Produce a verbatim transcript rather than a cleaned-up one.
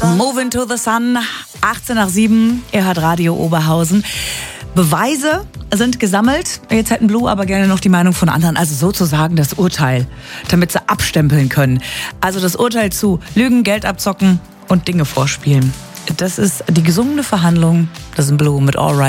Move into the Sun, achtzehn nach sieben, ihr hört Radio Oberhausen. Beweise sind gesammelt. Jetzt hätten Blue aber gerne noch die Meinung von anderen, also sozusagen das Urteil, damit sie abstempeln können. Also das Urteil zu Lügen, Geld abzocken und Dinge vorspielen. Das ist die gesungene Verhandlung. Das ist Blue mit Alright.